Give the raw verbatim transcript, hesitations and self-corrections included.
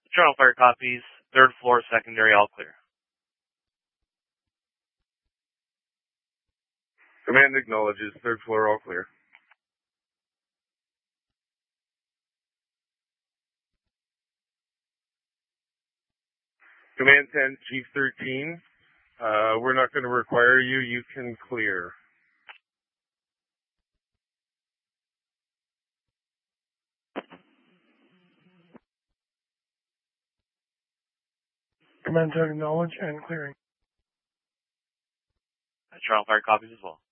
Toronto Fire copies. Third floor, secondary, all clear. Command acknowledges. Third floor, all clear. Command ten, Chief thirteen. Uh, we're not going to require you. You can clear. Command ten, acknowledge and clearing. Toronto Fire copies as well.